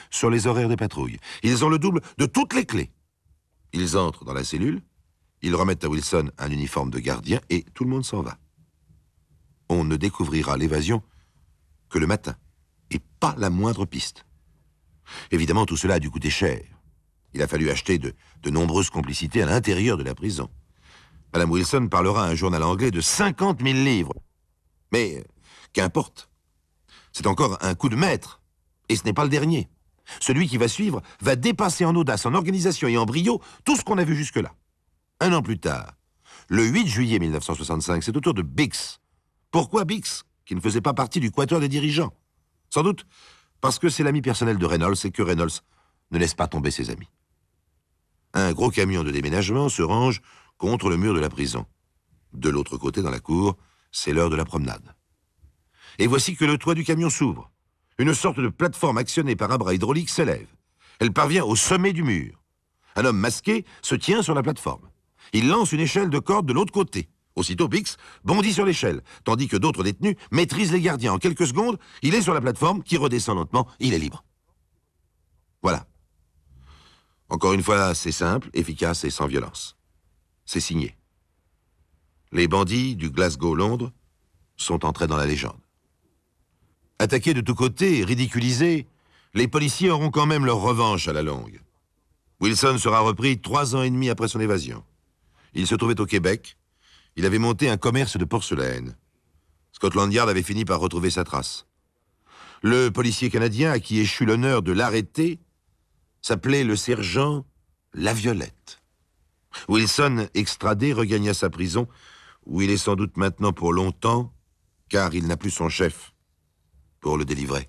sur les horaires des patrouilles. Ils ont le double de toutes les clés. Ils entrent dans la cellule, ils remettent à Wilson un uniforme de gardien et tout le monde s'en va. On ne découvrira l'évasion que le matin, et pas la moindre piste. Évidemment, tout cela a dû coûter cher. Il a fallu acheter de nombreuses complicités à l'intérieur de la prison. Madame Wilson parlera à un journal anglais de 50 000 livres. Mais qu'importe. C'est encore un coup de maître. Et ce n'est pas le dernier. Celui qui va suivre va dépasser en audace, en organisation et en brio tout ce qu'on a vu jusque-là. 1 an plus tard, le 8 juillet 1965, c'est au tour de Bix. Pourquoi Bix, qui ne faisait pas partie du quatuor des dirigeants? Sans doute parce que c'est l'ami personnel de Reynolds et que Reynolds ne laisse pas tomber ses amis. Un gros camion de déménagement se range contre le mur de la prison. De l'autre côté, dans la cour, c'est l'heure de la promenade. Et voici que le toit du camion s'ouvre. Une sorte de plateforme actionnée par un bras hydraulique s'élève. Elle parvient au sommet du mur. Un homme masqué se tient sur la plateforme. Il lance une échelle de corde de l'autre côté. Aussitôt, Bix bondit sur l'échelle, tandis que d'autres détenus maîtrisent les gardiens. En quelques secondes, il est sur la plateforme qui redescend lentement. Il est libre. Voilà. Encore une fois, c'est simple, efficace et sans violence. C'est signé. Les bandits du Glasgow-Londres sont entrés dans la légende. Attaqués de tous côtés et ridiculisés, les policiers auront quand même leur revanche à la longue. Wilson sera repris 3 ans et demi après son évasion. Il se trouvait au Québec. Il avait monté un commerce de porcelaine. Scotland Yard avait fini par retrouver sa trace. Le policier canadien à qui échut l'honneur de l'arrêter s'appelait le sergent Laviolette. Wilson, extradé, regagna sa prison, où il est sans doute maintenant pour longtemps, car il n'a plus son chef pour le délivrer.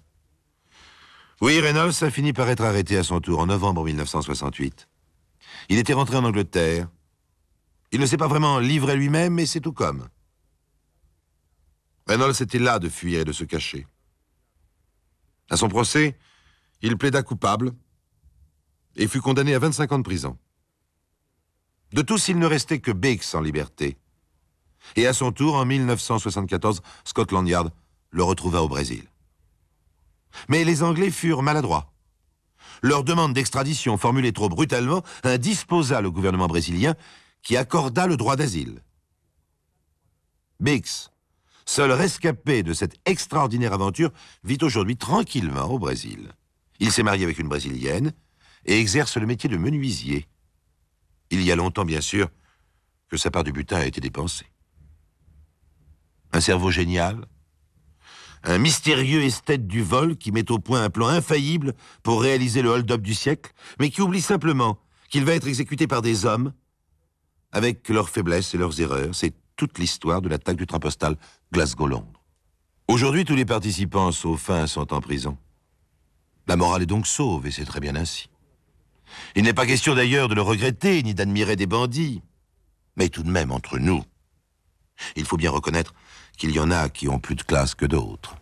Oui, Reynolds a fini par être arrêté à son tour en novembre 1968. Il était rentré en Angleterre. Il ne s'est pas vraiment livré lui-même, mais c'est tout comme. Reynolds était là de fuir et de se cacher. À son procès, il plaida coupable et fut condamné à 25 ans de prison. De tous, il ne restait que Bix en liberté. Et à son tour, en 1974, Scotland Yard le retrouva au Brésil. Mais les Anglais furent maladroits. Leur demande d'extradition formulée trop brutalement indisposa le gouvernement brésilien qui accorda le droit d'asile. Bix, seul rescapé de cette extraordinaire aventure, vit aujourd'hui tranquillement au Brésil. Il s'est marié avec une Brésilienne et exerce le métier de menuisier. Il y a longtemps, bien sûr, que sa part du butin a été dépensée. Un cerveau génial, un mystérieux esthète du vol qui met au point un plan infaillible pour réaliser le hold-up du siècle, mais qui oublie simplement qu'il va être exécuté par des hommes avec leurs faiblesses et leurs erreurs. C'est toute l'histoire de l'attaque du train postal Glasgow-Londres. Aujourd'hui, tous les participants, sauf un, sont en prison. La morale est donc sauve, et c'est très bien ainsi. Il n'est pas question d'ailleurs de le regretter, ni d'admirer des bandits. Mais tout de même, entre nous, il faut bien reconnaître qu'il y en a qui ont plus de classe que d'autres.